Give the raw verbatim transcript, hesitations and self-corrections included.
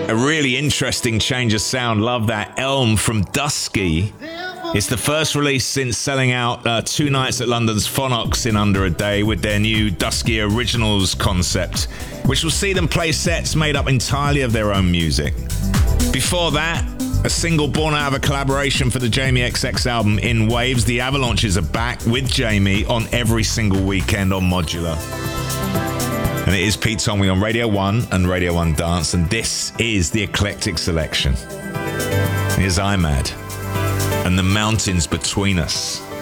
A really interesting change of sound. Love that. Elm from Dusky. It's the first release since selling out uh, two nights at London's Phonox in under a day with their new Dusky Originals concept, which will see them play sets made up entirely of their own music. Before that, a single born out of a collaboration for the Jamie X X album In Waves. The Avalanches are back with Jamie on every single weekend on Modular. And it is Pete Tommy on Radio one and Radio one Dance, and this is the Eclectic Selection. Here's I M A D and the Mountains Between Us.